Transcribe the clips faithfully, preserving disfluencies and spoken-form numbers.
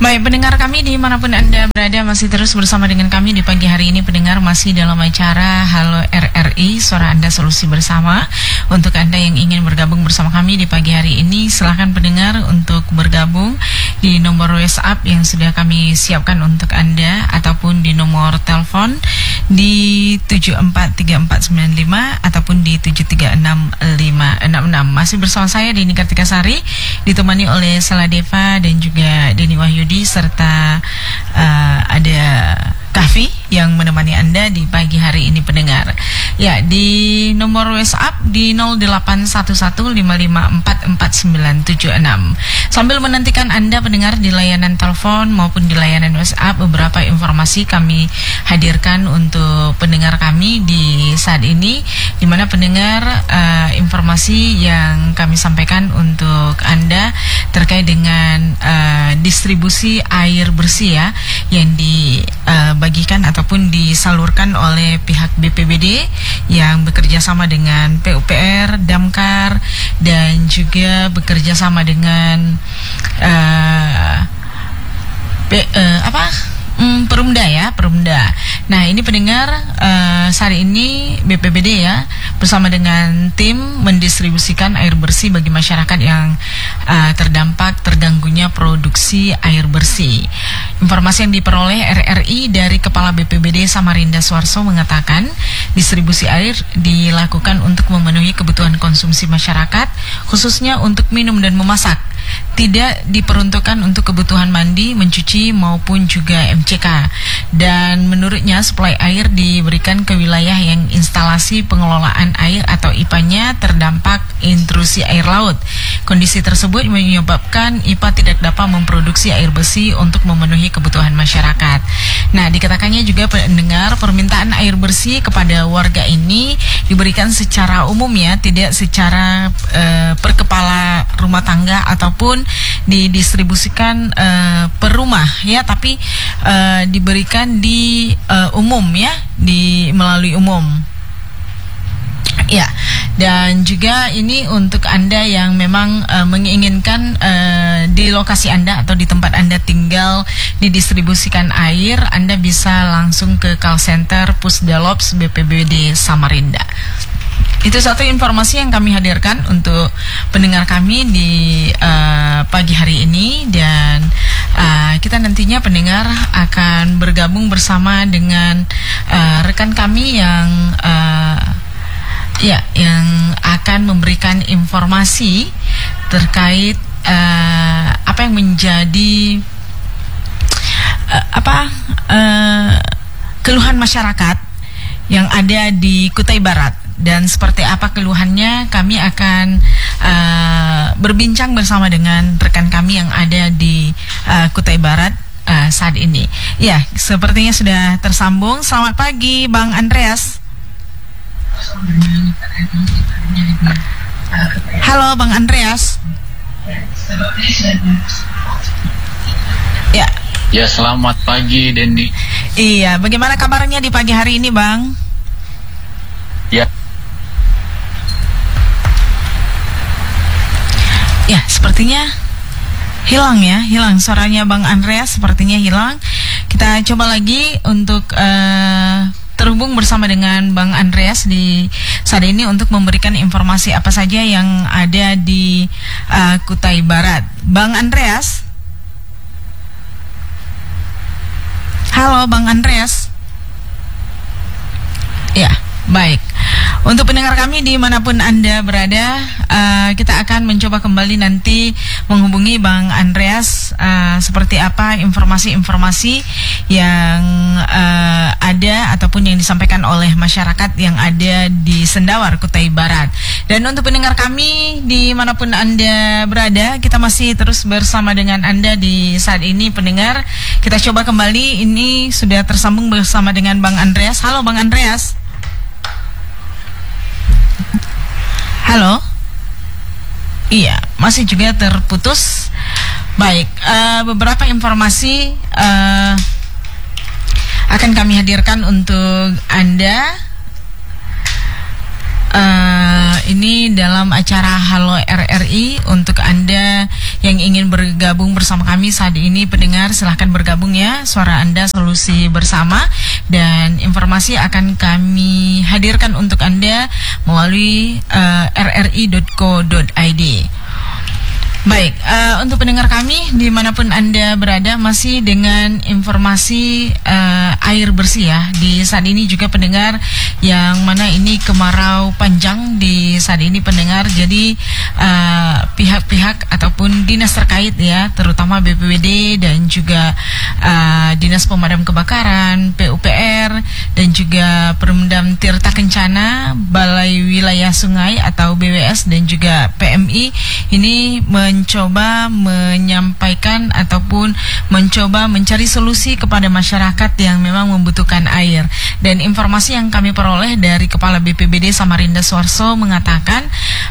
Baik, pendengar kami dimanapun Anda berada, masih terus bersama dengan kami di pagi hari ini. Pendengar masih dalam acara Halo R R I, Suara Anda Solusi Bersama. Untuk Anda yang ingin bergabung bersama kami di pagi hari ini, silahkan pendengar untuk bergabung di nomor WhatsApp yang sudah kami siapkan untuk Anda, ataupun di nomor telepon di tujuh empat tiga empat sembilan lima ataupun di tujuh tiga enam lima enam enam. Masih bersama saya Deni Kartika Sari, ditemani oleh Saladeva dan juga Deni Wahyudi, serta uh, ada Kahfi yang menemani Anda di pagi hari ini, pendengar. Ya, di nomor WhatsApp di nol delapan satu satu lima lima empat empat sembilan tujuh enam. Sambil menantikan Anda pendengar di layanan telepon maupun di layanan WhatsApp, beberapa informasi kami hadirkan untuk pendengar kami di saat ini, di mana pendengar uh, informasi yang kami sampaikan untuk Anda terkait dengan uh, distribusi air bersih ya, yang dibagikan uh, ataupun disalurkan oleh pihak B P B D yang bekerja sama dengan P U P R, Damkar, dan juga bekerja sama dengan uh, P, uh, apa? Hmm, Perumda ya, Perumda. Nah, ini pendengar, uh, saat ini B P B D ya bersama dengan tim mendistribusikan air bersih bagi masyarakat yang uh, terdampak terganggunya produksi air bersih. Informasi yang diperoleh R R I dari Kepala B P B D Samarinda Suarso mengatakan, distribusi air dilakukan untuk memenuhi kebutuhan konsumsi masyarakat, khususnya untuk minum dan memasak. Tidak diperuntukkan untuk kebutuhan mandi, mencuci, maupun juga M C K. Dan menurutnya, suplai air diberikan ke wilayah yang instalasi pengelolaan air atau I P A-nya terdampak intrusi air laut. Kondisi tersebut menyebabkan I P A tidak dapat memproduksi air bersih untuk memenuhi kebutuhan masyarakat. Nah, dikatakannya juga pendengar, permintaan air bersih kepada warga ini diberikan secara umum ya, tidak secara uh, per kepala rumah tangga ataupun didistribusikan uh, per rumah ya, tapi uh, diberikan di uh, umum ya, di melalui umum. Ya, dan juga ini untuk Anda yang memang uh, menginginkan uh, di lokasi Anda atau di tempat Anda tinggal didistribusikan air, Anda bisa langsung ke call center Pusdalops B P B D Samarinda. Itu satu informasi yang kami hadirkan untuk pendengar kami di uh, pagi hari ini, dan uh, kita nantinya pendengar akan bergabung bersama dengan uh, rekan kami yang uh, ya yang akan memberikan informasi terkait uh, apa yang menjadi uh, apa uh, keluhan masyarakat yang ada di Kutai Barat. Dan seperti apa keluhannya, kami akan uh, berbincang bersama dengan rekan kami yang ada di uh, Kutai Barat uh, saat ini. Ya, sepertinya sudah tersambung. Selamat pagi, Bang Andreas. Halo, Bang Andreas. Ya. Ya, selamat pagi, Dendi. Iya, bagaimana kabarnya di pagi hari ini, Bang? Ya. Ya, sepertinya hilang ya, hilang suaranya Bang Andreas, sepertinya hilang. Kita coba lagi untuk uh, terhubung bersama dengan Bang Andreas di saat ini untuk memberikan informasi apa saja yang ada di uh, Kutai Barat. Bang Andreas. Halo, Bang Andreas. Ya, baik. Untuk pendengar kami dimanapun Anda berada, uh, kita akan mencoba kembali nanti menghubungi Bang Andreas, uh, seperti apa informasi-informasi yang uh, ada ataupun yang disampaikan oleh masyarakat yang ada di Sendawar, Kutai Barat. Dan untuk pendengar kami dimanapun Anda berada, kita masih terus bersama dengan Anda di saat ini, pendengar. Kita coba kembali, ini sudah tersambung bersama dengan Bang Andreas. Halo, Bang Andreas. Halo. Iya, masih juga terputus. Baik, uh, beberapa informasi uh, akan kami hadirkan untuk Anda. Uh, ini dalam acara Halo R R I untuk Anda yang ingin bergabung bersama kami saat ini, pendengar silahkan bergabung ya. Suara Anda Solusi Bersama, dan informasi akan kami hadirkan untuk Anda melalui uh, r r i dot co dot i d. Baik, uh, untuk pendengar kami dimanapun Anda berada, masih dengan informasi uh, air bersih ya. Di saat ini juga pendengar, yang mana ini kemarau panjang di saat ini pendengar. Jadi uh, pihak-pihak ataupun dinas terkait ya, terutama B P B D dan juga uh, Dinas Pemadam Kebakaran, P U P R, dan juga Perumdam Tirta Kencana, Balai Wilayah Sungai atau B W S, dan juga P M I ini mencoba menyampaikan ataupun mencoba mencari solusi kepada masyarakat yang memang membutuhkan air. Dan informasi yang kami peroleh dari Kepala B P B D Samarinda Suarso mengatakan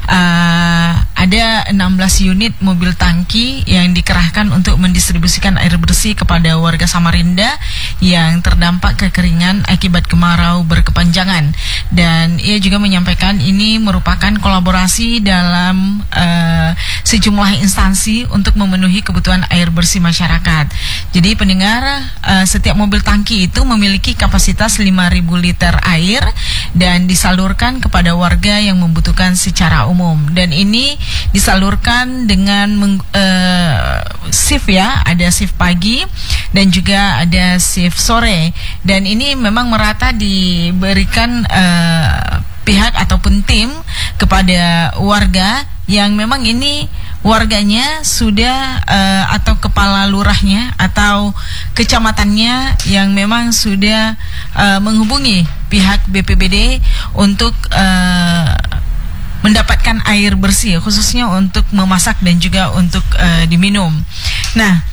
uh, ada enam belas unit mobil tangki yang dikerahkan untuk mendistribusikan air bersih kepada warga Samarinda yang terdampak kekeringan akibat kemarau berkepanjangan. Dan ia juga menyampaikan ini merupakan kolaborasi dalam uh, sejumlah instansi untuk memenuhi kebutuhan air bersih masyarakat. Jadi pendengar, uh, setiap mobil tangki itu memiliki kapasitas lima ribu liter air dan disalurkan kepada warga yang membutuhkan secara umum. Dan ini disalurkan dengan meng, uh, shift ya, ada shift pagi dan juga ada shift sore. Dan ini memang merata diberikan uh, pihak ataupun tim kepada warga yang memang ini warganya sudah uh, atau kepala lurahnya atau kecamatannya yang memang sudah uh, menghubungi pihak B P B D untuk uh, mendapatkan air bersih, khususnya untuk memasak dan juga untuk uh, diminum. Nah,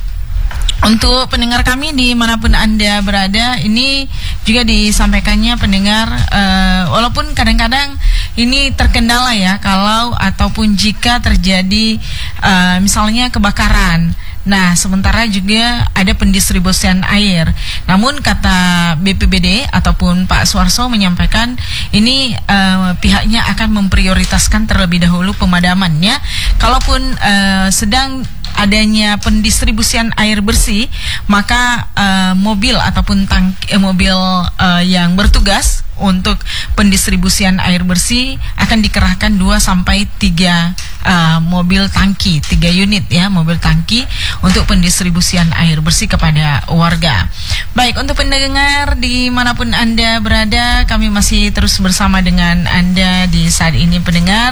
untuk pendengar kami dimanapun Anda berada, ini juga disampaikannya pendengar, uh, walaupun kadang-kadang ini terkendala ya, kalau ataupun jika terjadi uh, misalnya kebakaran. Nah, sementara juga ada pendistribusian air. Namun kata B P B D ataupun Pak Suarso menyampaikan ini uh, pihaknya akan memprioritaskan terlebih dahulu pemadamannya. Kalaupun uh, sedang adanya pendistribusian air bersih, maka uh, mobil ataupun tangki, eh, mobil uh, yang bertugas untuk pendistribusian air bersih akan dikerahkan dua sampai tiga uh, mobil tangki, tiga unit ya, mobil tangki untuk pendistribusian air bersih kepada warga. Baik, untuk pendengar dimanapun Anda berada, kami masih terus bersama dengan Anda di saat ini pendengar.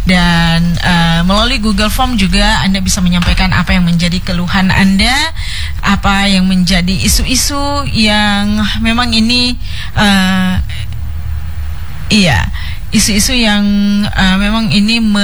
Dan uh, melalui Google Form juga Anda bisa menyampaikan apa yang menjadi keluhan Anda, apa yang menjadi isu-isu yang memang ini uh, iya, isu-isu yang uh, memang ini me,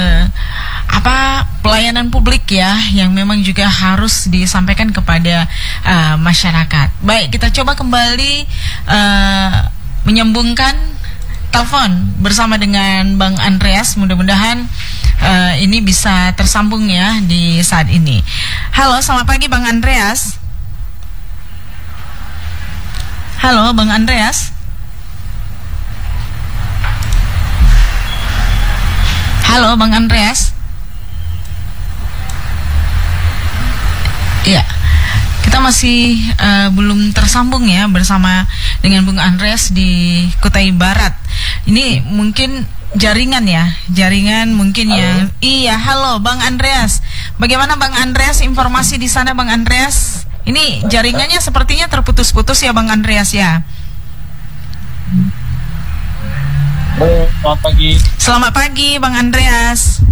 apa pelayanan publik ya, yang memang juga harus disampaikan kepada uh, masyarakat. Baik, kita coba kembali uh, menyambungkan telepon bersama dengan Bang Andreas. Mudah-mudahan uh, ini bisa tersambung ya di saat ini. Halo, selamat pagi Bang Andreas. Halo Bang Andreas. Halo Bang Andreas. Iya, kita masih uh, belum tersambung ya bersama dengan Bung Andreas di Kutai Barat. Ini mungkin jaringan ya, jaringan mungkin halo. Yang iya. Halo Bang Andreas, bagaimana Bang Andreas informasi di sana Bang Andreas? Ini jaringannya sepertinya terputus-putus ya Bang Andreas ya. Halo, selamat pagi. Selamat pagi Bang Andreas.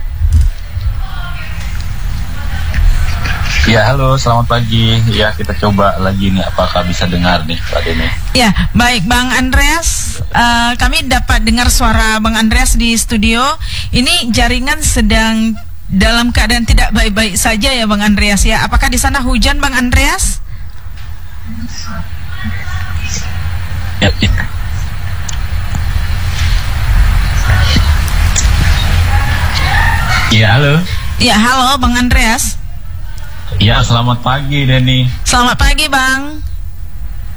Ya, halo, selamat pagi. Ya, kita coba lagi nih, apakah bisa dengar nih Pak Dene. Ya, baik Bang Andreas, uh, kami dapat dengar suara Bang Andreas di studio. Ini jaringan sedang dalam keadaan tidak baik-baik saja ya Bang Andreas ya. Apakah di sana hujan Bang Andreas? Ya, ya. Ya, halo. Ya, halo Bang Andreas. Ya, selamat pagi Denny. Selamat pagi Bang.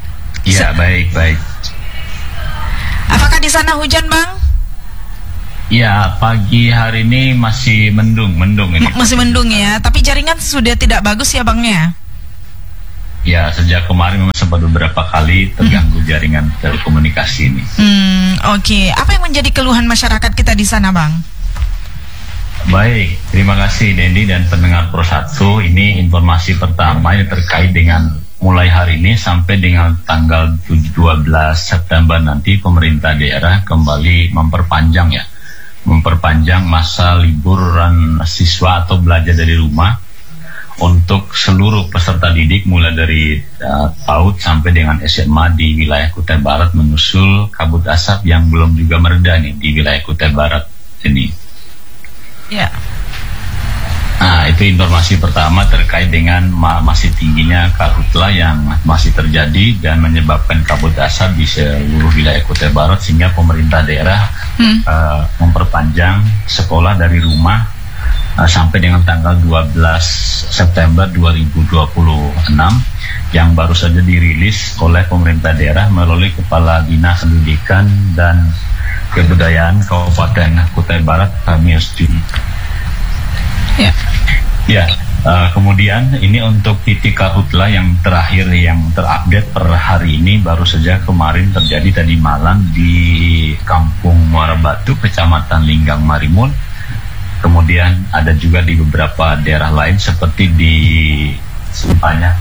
Ya, baik, baik. Apakah di sana hujan Bang? Ya, pagi hari ini masih mendung, mendung ini. Masih mendung ya, tapi jaringan sudah tidak bagus ya Bang ya? Ya, sejak kemarin memang sempat beberapa kali terganggu hmm. jaringan telekomunikasi ini. Hmm, oke. Okay. Apa yang menjadi keluhan masyarakat kita di sana, Bang? Baik, terima kasih Dendi dan pendengar Pro satu. Ini informasi pertama yang terkait dengan mulai hari ini sampai dengan tanggal dua belas September nanti pemerintah daerah kembali memperpanjang ya. memperpanjang masa liburan siswa atau belajar dari rumah untuk seluruh peserta didik mulai dari uh, PAUD sampai dengan S M A di wilayah Kutai Barat menyusul kabut asap yang belum juga mereda nih di wilayah Kutai Barat ini. Ya. Nah, itu informasi pertama terkait dengan ma masih tingginya karhutla yang masih terjadi dan menyebabkan kabut asap di seluruh wilayah Kutai Barat sehingga pemerintah daerah hmm. uh, memperpanjang sekolah dari rumah uh, sampai dengan tanggal dua belas September dua ribu dua puluh enam yang baru saja dirilis oleh pemerintah daerah melalui Kepala Dinas Pendidikan dan Kebudayaan Kabupaten Kutai Barat Kamis Juni. Ya, ya. Uh, kemudian ini untuk titik karhutla yang terakhir yang terupdate per hari ini baru saja kemarin terjadi tadi malam di Kampung Muara Batu, Kecamatan Linggang Marimun. Kemudian ada juga di beberapa daerah lain seperti di Sumpanya.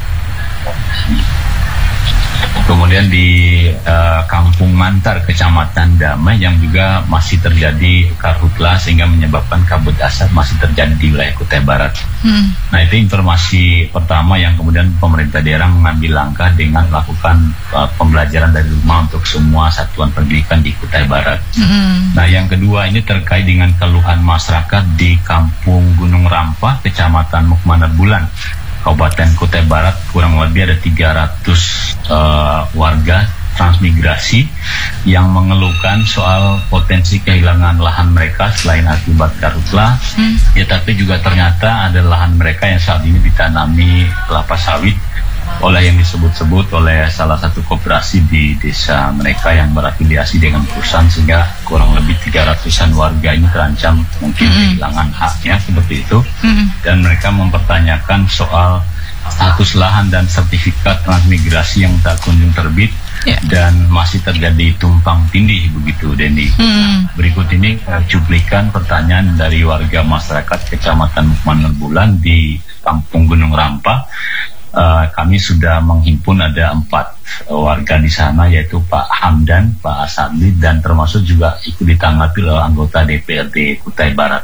Kemudian di uh, Kampung Mantar, Kecamatan Damai yang juga masih terjadi karhutla sehingga menyebabkan kabut asap masih terjadi di wilayah Kutai Barat. Hmm. Nah, itu informasi pertama yang kemudian pemerintah daerah mengambil langkah dengan melakukan uh, pembelajaran dari rumah untuk semua satuan pendidikan di Kutai Barat. Hmm. Nah, yang kedua ini terkait dengan keluhan masyarakat di Kampung Gunung Rampah, Kecamatan Mukmanar Bulan, Kabupaten Kutai Barat. Kurang lebih ada tiga ratus uh, warga transmigrasi yang mengeluhkan soal potensi kehilangan lahan mereka selain akibat karhutla, hmm. ya tapi juga ternyata ada lahan mereka yang saat ini ditanami kelapa sawit oleh yang disebut-sebut oleh salah satu koperasi di desa mereka yang berafiliasi dengan perusahaan, sehingga kurang lebih tiga ratusan warga ini terancam mungkin mm-hmm. kehilangan haknya seperti itu. Mm-hmm. Dan mereka mempertanyakan soal status lahan dan sertifikat transmigrasi yang tak kunjung terbit, yeah. dan masih terjadi tumpang tindih begitu, Dendi. Mm-hmm. Berikut ini uh, cuplikan pertanyaan dari warga masyarakat Kecamatan Mukmanar Bulan di Kampung Gunung Rampah. Uh, kami sudah menghimpun ada empat uh, warga di sana, yaitu Pak Hamdan, Pak Asadi, dan termasuk juga ikut ditanggapi oleh anggota D P R D Kutai Barat.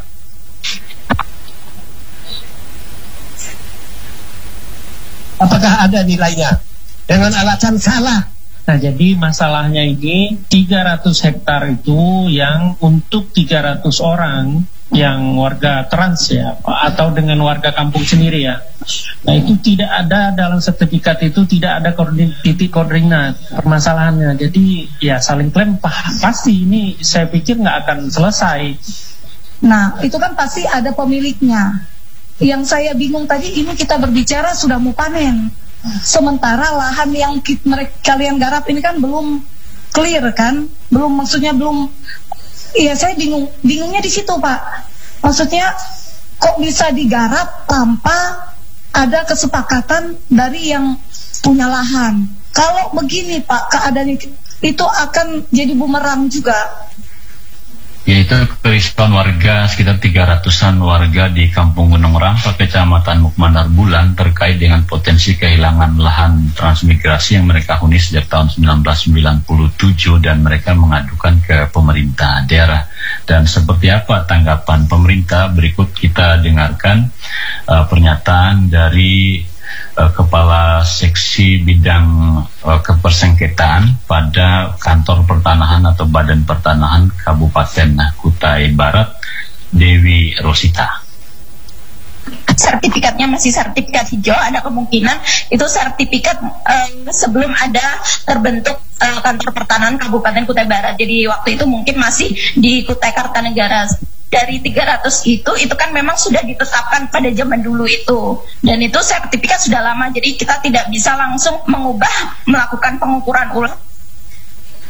Apakah ada nilainya dengan alasan salah? Nah, jadi masalahnya ini tiga ratus hektar itu yang untuk tiga ratus orang yang warga trans ya, atau dengan warga kampung sendiri ya. Nah, itu tidak ada dalam sertifikat, itu tidak ada koordin, titik koordinat permasalahannya. Jadi ya saling klaim pasti ini saya pikir nggak akan selesai. Nah, itu kan pasti ada pemiliknya. Yang saya bingung tadi, ini kita berbicara sudah mau panen, sementara lahan yang kita, mereka, kalian garap ini kan belum clear kan, belum, maksudnya belum. Iya, saya bingung, bingungnya di situ Pak. Maksudnya kok bisa digarap tanpa ada kesepakatan dari yang punya lahan? Kalau begini Pak, keadaannya itu akan jadi bumerang juga. Yaitu kerisauan warga sekitar tiga ratusan warga di Kampung Gunung Rampah, Kecamatan Mukmanar Bulan terkait dengan potensi kehilangan lahan transmigrasi yang mereka huni sejak tahun seribu sembilan ratus sembilan puluh tujuh, dan mereka mengadukan ke pemerintah daerah. Dan seperti apa tanggapan pemerintah? Berikut kita dengarkan uh, pernyataan dari uh, Kepala Seksi Bidang uh, Kepersengketaan pada Kantor Pertanahan atau Badan Pertanahan Kabupaten Kutai Barat, Dewi Rosita. Sertifikatnya masih sertifikat hijau, ada kemungkinan itu sertifikat uh, sebelum ada terbentuk uh, Kantor Pertanahan Kabupaten Kutai Barat. Jadi waktu itu mungkin masih di Kutai Kartanegara. Dari tiga ratus itu, itu kan memang sudah ditetapkan pada zaman dulu itu. Dan itu sertifikat sudah lama, jadi kita tidak bisa langsung mengubah, melakukan pengukuran ulang.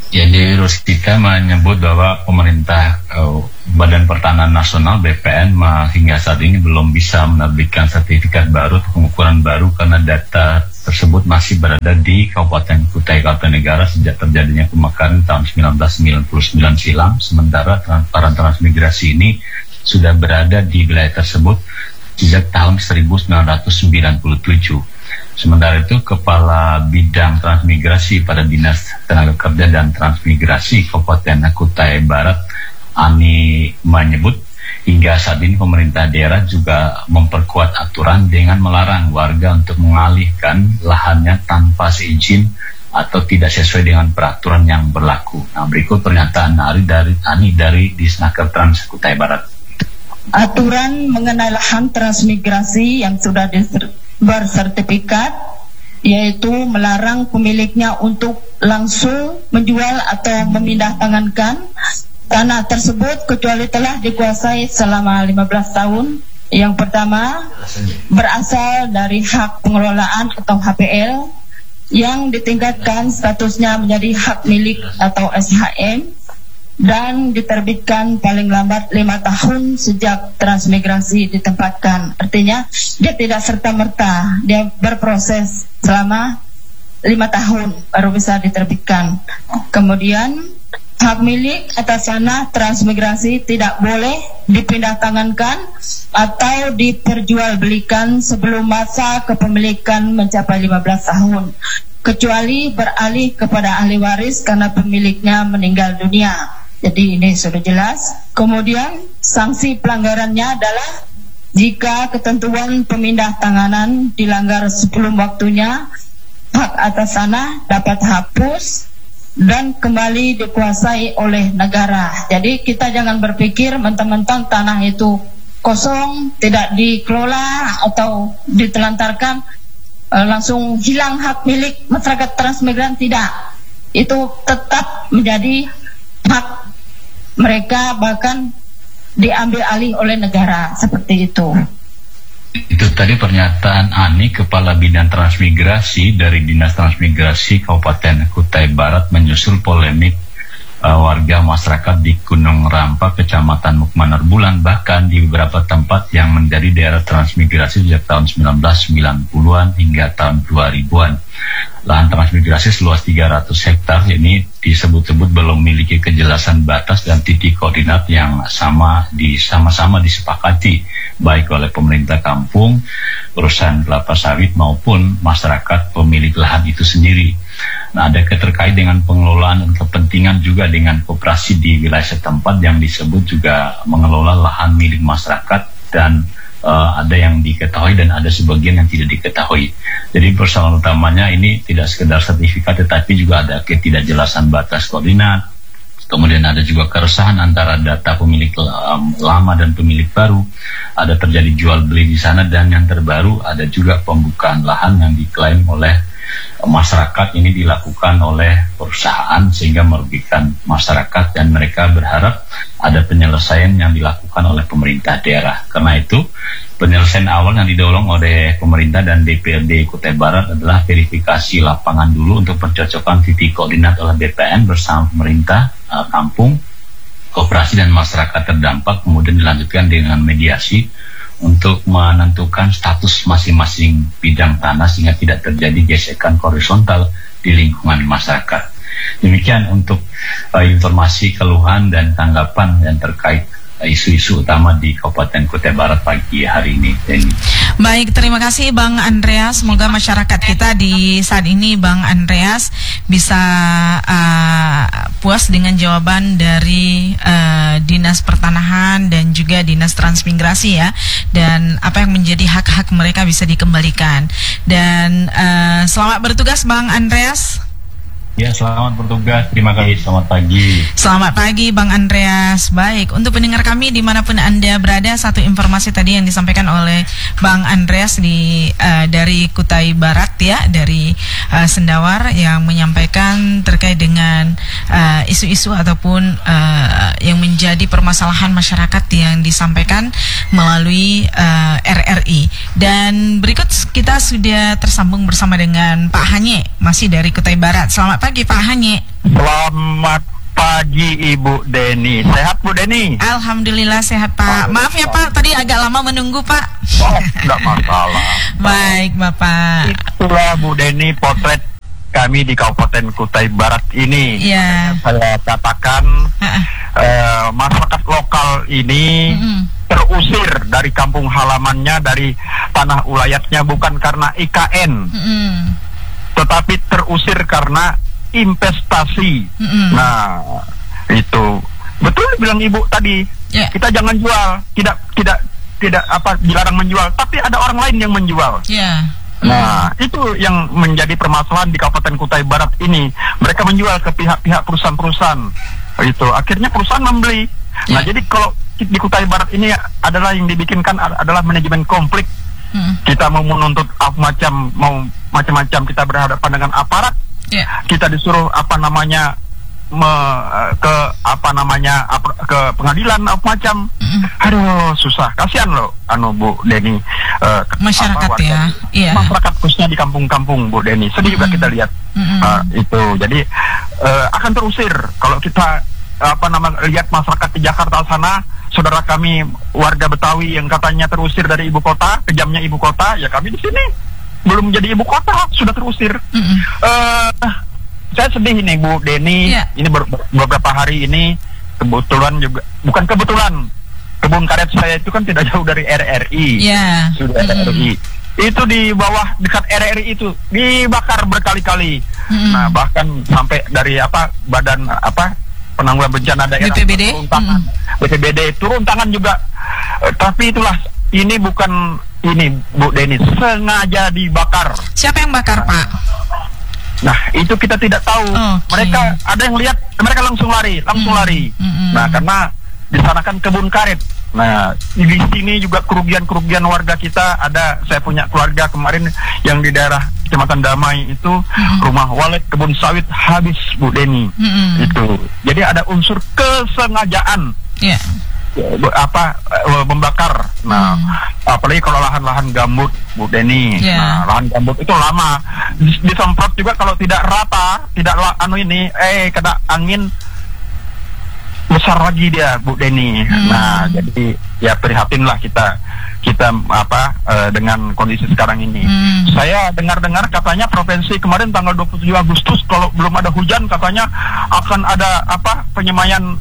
Ya, Dewi Rustika menyebut bahwa pemerintah uh, Badan Pertanahan Nasional B P N uh, hingga saat ini belum bisa menerbitkan sertifikat baru, pengukuran baru karena data tersebut masih berada di Kabupaten Kutai Kartanegara sejak terjadinya pemekaran tahun seribu sembilan ratus sembilan puluh sembilan silam. Sementara para transmigrasi ini sudah berada di wilayah tersebut sejak tahun seribu sembilan ratus sembilan puluh tujuh. Sementara itu, Kepala Bidang Transmigrasi pada Dinas Tenaga Kerja dan Transmigrasi Kabupaten Kutai Barat, Ani, menyebut hingga saat ini pemerintah daerah juga memperkuat aturan dengan melarang warga untuk mengalihkan lahannya tanpa seizin atau tidak sesuai dengan peraturan yang berlaku. Nah, berikut pernyataan Ani dari, Ani dari Disnaker Trans Kutai Barat. Aturan mengenai lahan transmigrasi yang sudah bersertifikat, yaitu melarang pemiliknya untuk langsung menjual atau memindah tangankan tanah tersebut kecuali telah dikuasai selama lima belas tahun. Yang pertama, berasal dari hak pengelolaan atau H P L yang ditingkatkan statusnya menjadi hak milik atau S H M dan diterbitkan paling lambat lima tahun sejak transmigrasi ditempatkan. Artinya dia tidak serta-merta, dia berproses selama lima tahun baru bisa diterbitkan. Kemudian hak milik atas tanah transmigrasi tidak boleh dipindah tangankan atau diperjualbelikan sebelum masa kepemilikan mencapai lima belas tahun, kecuali beralih kepada ahli waris karena pemiliknya meninggal dunia. Jadi ini sudah jelas. Kemudian sanksi pelanggarannya adalah jika ketentuan pemindah tanganan dilanggar sebelum waktunya, hak atas tanah dapat hapus dan kembali dikuasai oleh negara. Jadi kita jangan berpikir mentang-mentang tanah itu kosong, tidak dikelola atau ditelantarkan, eh, langsung hilang hak milik masyarakat transmigran. Tidak, itu tetap menjadi hak mereka, bahkan diambil alih oleh negara, seperti itu. Itu tadi pernyataan Ani, Kepala Bidang Transmigrasi dari Dinas Transmigrasi Kabupaten Kutai Barat, menyusul polemik uh, warga masyarakat di Gunung Rampa, Kecamatan Mukmanar Bulan, bahkan di beberapa tempat yang menjadi daerah transmigrasi sejak tahun seribu sembilan ratus sembilan puluhan hingga tahun dua ribuan. Lahan transmigrasi seluas tiga ratus hektar ini disebut-sebut belum memiliki kejelasan batas dan titik koordinat yang sama di sama-sama disepakati baik oleh pemerintah kampung, perusahaan kelapa sawit maupun masyarakat pemilik lahan itu sendiri. Nah, ada keterkait dengan pengelolaan dan kepentingan juga dengan koperasi di wilayah setempat yang disebut juga mengelola lahan milik masyarakat, dan Uh, ada yang diketahui dan ada sebagian yang tidak diketahui. Jadi persoalan utamanya ini tidak sekedar sertifikat, tetapi juga ada ketidakjelasan batas koordinat. Kemudian ada juga keresahan antara data pemilik um, lama dan pemilik baru. Ada terjadi jual beli di sana, dan yang terbaru ada juga pembukaan lahan yang diklaim oleh masyarakat ini dilakukan oleh perusahaan sehingga merugikan masyarakat, dan mereka berharap ada penyelesaian yang dilakukan oleh pemerintah daerah. Karena itu penyelesaian awal yang didorong oleh pemerintah dan D P R D Kutai Barat adalah verifikasi lapangan dulu untuk pencocokan titik koordinat oleh B P N bersama pemerintah uh, kampung, koperasi dan masyarakat terdampak, kemudian dilanjutkan dengan mediasi untuk menentukan status masing-masing bidang tanah sehingga tidak terjadi gesekan horizontal di lingkungan masyarakat. Demikian untuk uh, informasi, keluhan dan tanggapan yang terkait isu-isu utama di Kabupaten Kutai Barat pagi hari ini. Jadi, baik, terima kasih Bang Andreas. Semoga masyarakat kita di saat ini, Bang Andreas, bisa uh, puas dengan jawaban dari uh, Dinas Pertanahan dan juga Dinas Transmigrasi ya, dan apa yang menjadi hak-hak mereka bisa dikembalikan. Dan uh, selamat bertugas Bang Andreas. Ya, selamat bertugas. Terima kasih. Selamat pagi. Selamat pagi Bang Andreas. Baik, untuk pendengar kami dimanapun Anda berada, satu informasi tadi yang disampaikan oleh Bang Andreas di uh, dari Kutai Barat ya, dari uh, Sendawar, yang menyampaikan terkait dengan uh, isu-isu ataupun uh, yang menjadi permasalahan masyarakat yang disampaikan melalui uh, R R I. Dan berikut kita sudah tersambung bersama dengan Pak Hanye, masih dari Kutai Barat. Selamat pagi Pak Hanye. Selamat pagi Ibu Deni. Sehat Bu Deni? Alhamdulillah sehat Pak. Maaf ya Pak, tadi agak lama menunggu Pak. Oh, enggak masalah. Baik Bapak. Itulah Bu Deni potret kami di Kabupaten Kutai Barat ini. Iya. Saya katakan uh, masyarakat lokal ini mm-hmm. terusir dari kampung halamannya, dari tanah ulayatnya bukan karena I K N, mm-hmm. tetapi terusir karena investasi. Mm-hmm. Nah, itu betul bilang Ibu tadi. Yeah. Kita jangan jual, tidak tidak tidak apa dilarang menjual, tapi ada orang lain yang menjual. Yeah. Mm-hmm. Nah, itu yang menjadi permasalahan di Kabupaten Kutai Barat ini. Mereka menjual ke pihak-pihak perusahaan-perusahaan. Itu akhirnya perusahaan membeli. Yeah. Nah, jadi kalau di Kutai Barat ini adalah yang dibikinkan adalah manajemen konflik. Mm-hmm. Kita mau menuntut macam mau macam-macam, kita berhadapan dengan aparat. Yeah. Kita disuruh apa namanya me, ke apa namanya apa, ke pengadilan apa macam. Mm. Aduh susah, kasihan loh anu Bu Deni, uh, masyarakat apa, ya, yeah. masyarakat khususnya di kampung-kampung Bu Deni. Sedih mm. juga kita lihat. Mm. Uh, itu jadi uh, akan terusir kalau kita apa nama lihat masyarakat di Jakarta sana. Saudara kami warga Betawi yang katanya terusir dari ibu kota, kejamnya ibu kota, ya kami di sini belum menjadi ibu kota sudah terusir. Mm-hmm. uh, saya sedih ini Bu Deni. Yeah. Ini ber- beberapa hari ini kebetulan juga bukan kebetulan kebun karet saya itu kan tidak jauh dari R R I. Yeah. Sudah mm-hmm. R R I itu di bawah dekat R R I itu dibakar berkali-kali. Mm-hmm. Nah bahkan sampai dari apa badan apa penanggulangan bencana daerah B P B D turun tangan, mm-hmm. B P B D turun tangan juga. uh, tapi itulah ini bukan ini Bu Deni sengaja dibakar. Siapa yang bakar Pak? Nah itu kita tidak tahu. Okay. Mereka ada yang lihat, mereka langsung lari, langsung mm. lari. Mm-hmm. Nah karena di sana kan kebun karet. Nah di sini juga kerugian-kerugian warga kita ada. Saya punya keluarga kemarin yang di daerah Kecamatan Damai itu mm-hmm. rumah walet kebun sawit habis Bu Deni. Mm-hmm. Itu jadi ada unsur kesengajaan. Yeah. apa membakar. Nah, hmm. apalagi kalau lahan-lahan gambut Bu Deni. Yeah. Nah, lahan gambut itu lama disemprot juga kalau tidak rata, tidak anu ini eh kena angin besar lagi dia Bu Deni. Hmm. Nah, jadi ya prihatinlah kita kita apa uh, dengan kondisi sekarang ini. Hmm. Saya dengar-dengar katanya provinsi kemarin tanggal dua puluh tujuh Agustus kalau belum ada hujan katanya akan ada apa penyemayan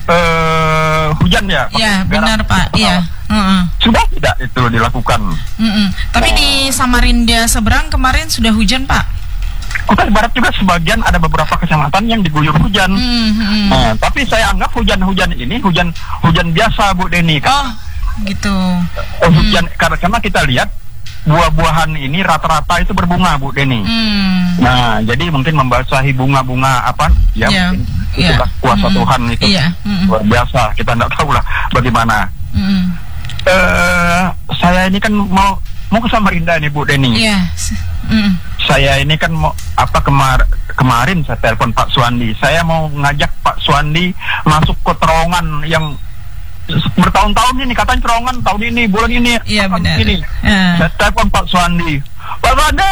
Uh, hujan ya? Iya benar Pak. Iya. Uh-uh. Sudah tidak itu dilakukan? Uh-uh. Tapi nah, di Samarinda seberang kemarin sudah hujan Pak. Kutai Barat juga sebagian ada beberapa kecamatan yang diguyur hujan. Uh-huh. Nah, tapi saya anggap hujan-hujan ini hujan hujan biasa Bu Deni. Oh gitu. Uh, hujan uh-huh. karena, karena kita lihat buah-buahan ini rata-rata itu berbunga Bu Deni. Hmm. Nah, jadi mungkin membasahi bunga-bunga apa ya yeah. mungkin yeah. itulah kuasa mm. Tuhan itu yeah. mm. luar biasa. Kita tidak tahu lah bagaimana. Mm. Uh, saya ini kan mau mau ke Samarinda nih Bu Deni. Yeah. Mm. Saya ini kan mau apa kemar kemarin saya telepon Pak Suwandi. Saya mau ngajak Pak Suwandi masuk ke terowongan yang bertahun-tahun ini katanya terowongan tahun ini bulan ini iya benar ini uh. saya telepon Pak Suwandi, Pak Suwandi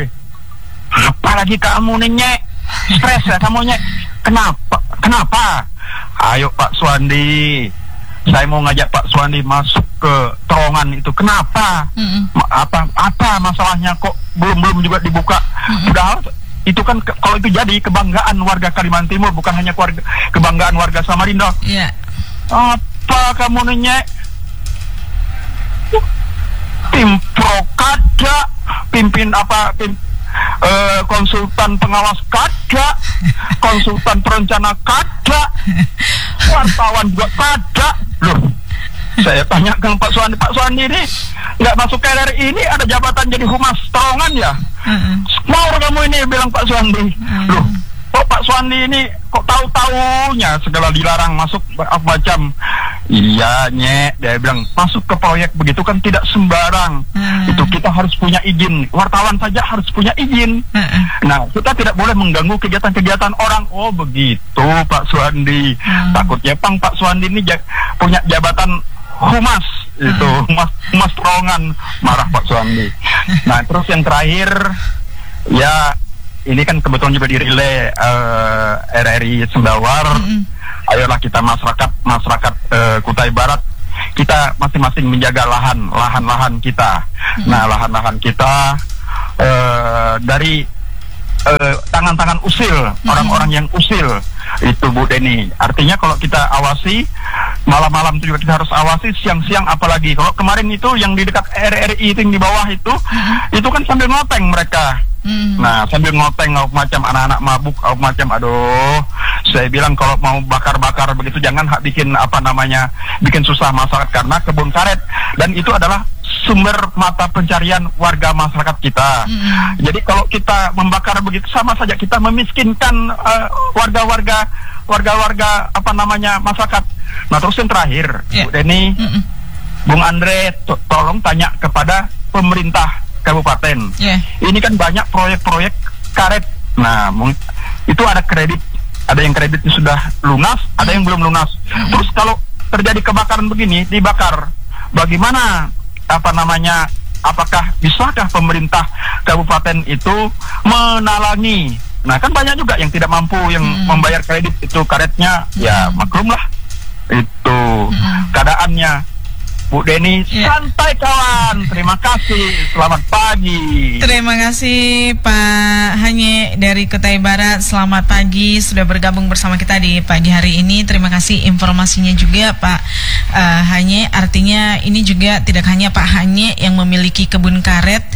apa lagi kamu nih nyek stres ya kamu nyek kenapa kenapa ayo Pak Suwandi saya mau ngajak Pak Suwandi masuk ke terowongan itu kenapa mm-hmm. apa apa masalahnya kok belum belum juga dibuka mm-hmm. padahal itu kan ke, kalau itu jadi kebanggaan warga Kalimantan Timur bukan hanya keluarga, kebanggaan warga Samarinda. Iya. Yeah. Apa kamu nanya? Tim Prokada, pimpin apa? Pim, uh, konsultan pengawas kada, konsultan perencana kada, wartawan juga kada. Loh, saya tanyakan Pak Suwandi, Pak Suwandi ini nggak masuk K R I ini ada jabatan jadi humas terowongan ya? Uh-uh. Mau kamu ini bilang Pak Suwandi? Uh-uh. Loh. Kok Pak Suwandi ini kok tahu-taunya segala dilarang masuk apa macam? Iya nyek, dia bilang masuk ke proyek begitu kan tidak sembarang. Hmm. Itu kita harus punya izin. Wartawan saja harus punya izin. Hmm. Nah kita tidak boleh mengganggu kegiatan-kegiatan orang. Oh begitu Pak Suwandi. Hmm. Takutnya pang Pak Suwandi ini j- punya jabatan humas hmm. itu humas humas terowongan. Marah Pak Suwandi. Nah terus yang terakhir ya. ini kan kebetulan juga dirilai uh, R R I Sendawar. Mm-hmm. Ayolah kita masyarakat masyarakat uh, Kutai Barat, kita masing-masing menjaga lahan lahan-lahan kita. Mm-hmm. Nah, lahan-lahan kita uh, dari uh, tangan-tangan usil, mm-hmm. orang-orang yang usil itu, Bu Deni. Artinya kalau kita awasi malam-malam itu juga kita harus awasi, siang-siang apalagi. Kalau kemarin itu yang di dekat R R I itu yang di bawah itu, mm-hmm. itu kan sambil ngoteng mereka. Mm-hmm. Nah, sambil ngoteng macam anak-anak mabuk, macam aduh. Saya bilang kalau mau bakar-bakar begitu jangan hak bikin apa namanya, bikin susah masyarakat, karena kebun karet dan itu adalah sumber mata pencarian warga masyarakat kita. Mm-hmm. Jadi kalau kita membakar begitu sama saja kita memiskinkan uh, warga-warga warga-warga apa namanya masyarakat. Nah, terus yang terakhir, yeah. Bu Deni, mm-hmm. Bung Andre, to- tolong tanya kepada pemerintah kabupaten. Yeah. Ini kan banyak proyek-proyek karet. Nah, mung- itu ada kredit, ada yang kreditnya sudah lunas, mm-hmm. ada yang belum lunas. Mm-hmm. Terus kalau terjadi kebakaran begini, dibakar, bagaimana apa namanya? Apakah bisakah pemerintah kabupaten itu menalangi? Nah, kan banyak juga yang tidak mampu yang mm-hmm. membayar kredit itu karetnya, mm-hmm. ya maklum lah itu mm-hmm. keadaannya. Bu Deni, yeah. Santai kawan. Terima kasih. Selamat pagi. Terima kasih Pak Hanye dari Kutai Barat. Selamat pagi, sudah bergabung bersama kita di pagi hari ini. Terima kasih informasinya juga Pak uh, Hanye. Artinya ini juga tidak hanya Pak Hanye yang memiliki kebun karet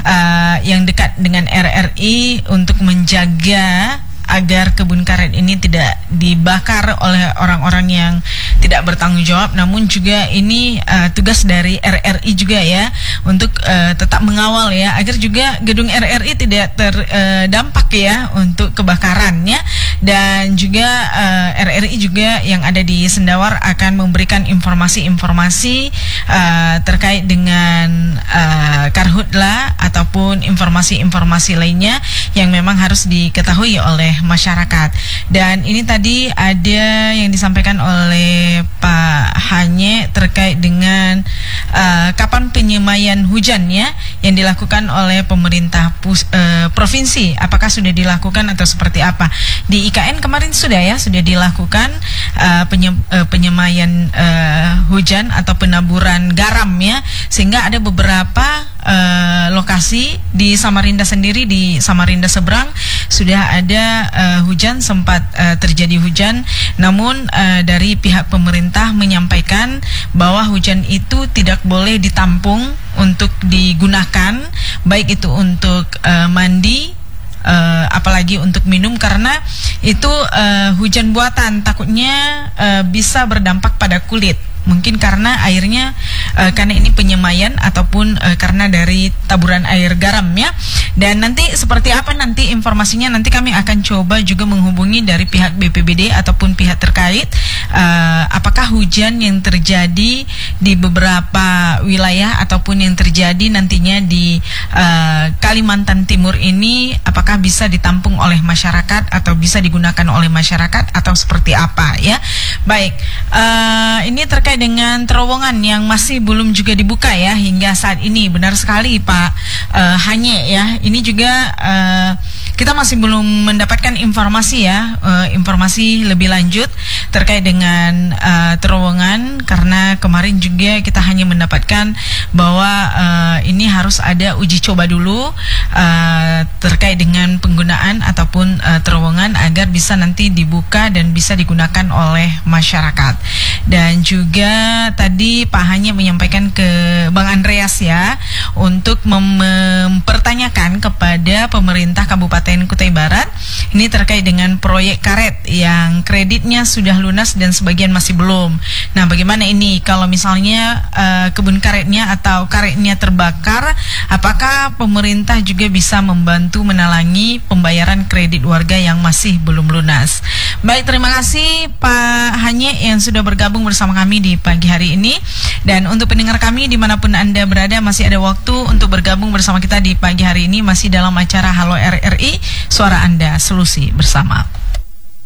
uh, yang dekat dengan R R I untuk menjaga agar kebun karet ini tidak dibakar oleh orang-orang yang tidak bertanggung jawab, namun juga ini uh, tugas dari R R I juga ya untuk uh, tetap mengawal ya agar juga gedung R R I tidak terdampak uh, ya untuk kebakarannya, dan juga uh, R R I juga yang ada di Sendawar akan memberikan informasi-informasi uh, terkait dengan uh, karhutla ataupun informasi-informasi lainnya yang memang harus diketahui oleh masyarakat. Dan ini tadi ada yang disampaikan oleh Pak Hanye terkait dengan uh, kapan penyemaian hujan ya yang dilakukan oleh pemerintah pus, uh, provinsi. Apakah sudah dilakukan atau seperti apa? Di I K N kemarin sudah ya sudah dilakukan uh, penye, uh, penyemaian uh, hujan atau penaburan garam ya, sehingga ada beberapa uh, lokasi di Samarinda sendiri, di Samarinda seberang sudah ada uh, hujan, sempat uh, terjadi hujan, namun uh, dari pihak pemerintah menyampaikan bahwa hujan itu tidak boleh ditampung untuk digunakan, baik itu untuk uh, mandi, Uh, apalagi untuk minum, karena itu uh, hujan buatan, takutnya uh, bisa berdampak pada kulit. Mungkin karena airnya uh, karena ini penyemaian ataupun uh, karena dari taburan air garam ya. Dan nanti seperti apa nanti informasinya, nanti kami akan coba juga menghubungi dari pihak B P B D ataupun pihak terkait uh, apakah hujan yang terjadi di beberapa wilayah ataupun yang terjadi nantinya di uh, Kalimantan Timur ini apakah bisa ditampung oleh masyarakat atau bisa digunakan oleh masyarakat atau seperti apa ya. Baik, uh, ini terkait dengan terowongan yang masih belum juga dibuka ya hingga saat ini. Benar sekali Pak uh, Hanye ya. Ini juga uh, kita masih belum mendapatkan informasi ya, uh, informasi lebih lanjut terkait dengan uh, terowongan, karena kemarin juga kita hanya mendapatkan bahwa uh, ini harus ada uji coba dulu uh, terkait dengan penggunaan ataupun uh, terowongan agar bisa nanti dibuka dan bisa digunakan oleh masyarakat. Dan juga tadi Pak Hanye menyampaikan ke Bang Andreas ya untuk mem- mempertanyakan kepada pemerintah Kabupaten Kutai Barat ini terkait dengan proyek karet yang kreditnya sudah lunas dan sebagian masih belum. Nah, bagaimana ini kalau misalnya uh, kebun karetnya atau karetnya terbakar, apakah pemerintah juga bisa membantu menalangi pembayaran kredit warga yang masih belum lunas? Baik, terima kasih Pak Hanye yang sudah bergabung bersama kami di pagi hari ini. Dan untuk pendengar kami dimanapun Anda berada, masih ada waktu untuk bergabung bersama kita di pagi hari ini, masih dalam acara Halo R R I, Suara Anda, Solusi Bersama.